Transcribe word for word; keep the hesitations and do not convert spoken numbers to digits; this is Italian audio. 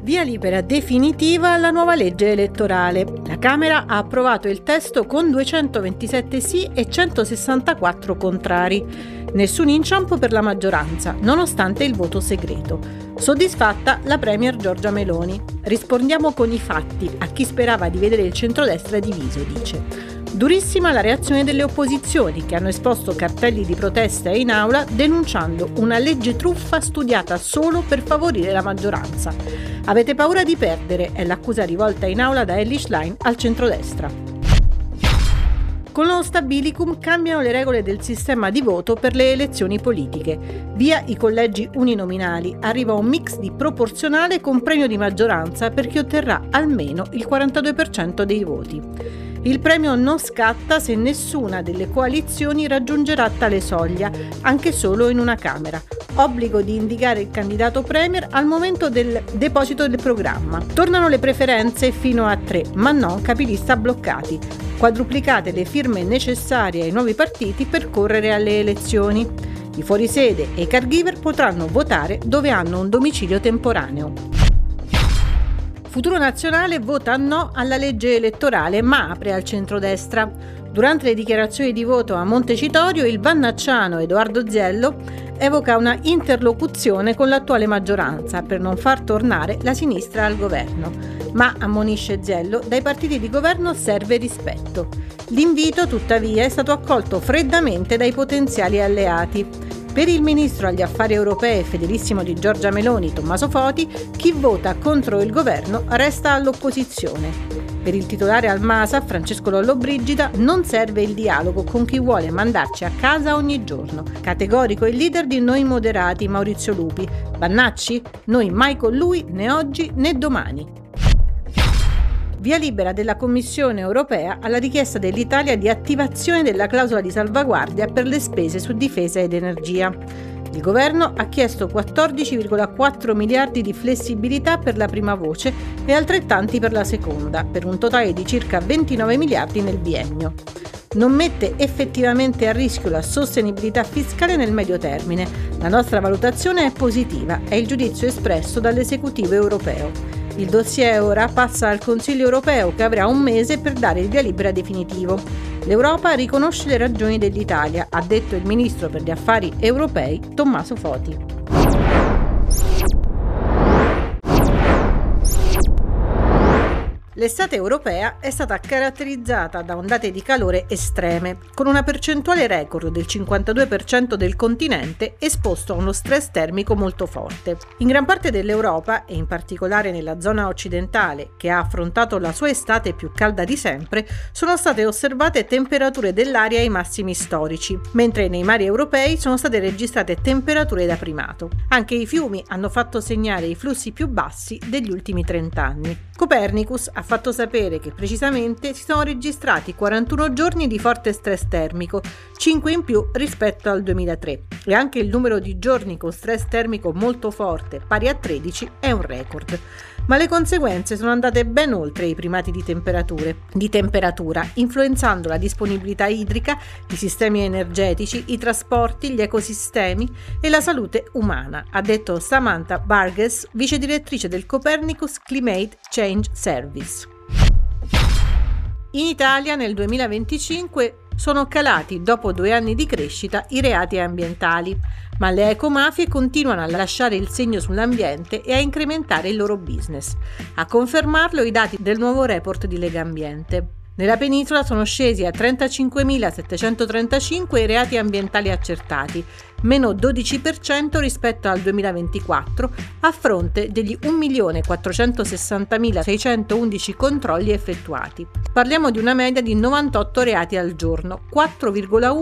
Via libera definitiva alla nuova legge elettorale. La Camera ha approvato il testo con duecentoventisette sì e centosessantaquattro contrari. Nessun inciampo per la maggioranza, nonostante il voto segreto. Soddisfatta la premier Giorgia Meloni. Rispondiamo con i fatti a chi sperava di vedere il centrodestra diviso, dice. Durissima la reazione delle opposizioni, che hanno esposto cartelli di protesta in aula denunciando una legge truffa studiata solo per favorire la maggioranza. Avete paura di perdere, è l'accusa rivolta in aula da Elly Schlein al centrodestra. Con lo stabilicum cambiano le regole del sistema di voto per le elezioni politiche. Via i collegi uninominali, arriva un mix di proporzionale con premio di maggioranza per chi otterrà almeno il quarantadue per cento dei voti. Il premio non scatta se nessuna delle coalizioni raggiungerà tale soglia, anche solo in una Camera. Obbligo di indicare il candidato premier al momento del deposito del programma. Tornano le preferenze fino a tre, ma non capilista bloccati. Quadruplicate le firme necessarie ai nuovi partiti per correre alle elezioni. I fuorisede e i caregiver potranno votare dove hanno un domicilio temporaneo. Futuro Nazionale vota no alla legge elettorale, ma apre al centrodestra. Durante le dichiarazioni di voto a Montecitorio, il vannacciano Edoardo Ziello evoca una interlocuzione con l'attuale maggioranza per non far tornare la sinistra al governo. Ma, ammonisce Ziello, dai partiti di governo serve rispetto. L'invito, tuttavia, è stato accolto freddamente dai potenziali alleati. Per il ministro agli affari europei fedelissimo di Giorgia Meloni, Tommaso Foti, chi vota contro il governo resta all'opposizione. Per il titolare al MASA, Francesco Lollobrigida, non serve il dialogo con chi vuole mandarci a casa ogni giorno. Categorico il leader di Noi Moderati, Maurizio Lupi. Vannacci? Noi mai con lui, né oggi né domani. Via libera della Commissione europea alla richiesta dell'Italia di attivazione della clausola di salvaguardia per le spese su difesa ed energia. Il governo ha chiesto quattordici virgola quattro miliardi di flessibilità per la prima voce e altrettanti per la seconda, per un totale di circa ventinove miliardi nel biennio. Non mette effettivamente a rischio la sostenibilità fiscale nel medio termine. La nostra valutazione è positiva, è il giudizio espresso dall'esecutivo europeo. Il dossier ora passa al Consiglio europeo, che avrà un mese per dare il via libera definitivo. L'Europa riconosce le ragioni dell'Italia, ha detto il ministro per gli affari europei Tommaso Foti. L'estate europea è stata caratterizzata da ondate di calore estreme, con una percentuale record del cinquantadue per cento del continente esposto a uno stress termico molto forte. In gran parte dell'Europa, e in particolare nella zona occidentale, che ha affrontato la sua estate più calda di sempre, sono state osservate temperature dell'aria ai massimi storici, mentre nei mari europei sono state registrate temperature da primato. Anche i fiumi hanno fatto segnare i flussi più bassi degli ultimi trent'anni. Copernicus ha fatto sapere che precisamente si sono registrati quarantuno giorni di forte stress termico, cinque in più rispetto al duemilatré, e anche il numero di giorni con stress termico molto forte, pari a tredici, è un record. Ma le conseguenze sono andate ben oltre i primati di temperature, di temperatura, influenzando la disponibilità idrica, i sistemi energetici, i trasporti, gli ecosistemi e la salute umana, ha detto Samantha Burgess, vice direttrice del Copernicus Climate Change Service. In Italia nel duemilaventicinque sono calati, dopo due anni di crescita, i reati ambientali, ma le ecomafie continuano a lasciare il segno sull'ambiente e a incrementare il loro business. A confermarlo i dati del nuovo report di Legambiente. Nella penisola sono scesi a trentacinquemilasettecentotrentacinque i reati ambientali accertati, meno dodici per cento rispetto al duemilaventiquattro, a fronte degli un milione quattrocentosessantamila seicentoundici controlli effettuati. Parliamo di una media di novantotto reati al giorno, quattro virgola uno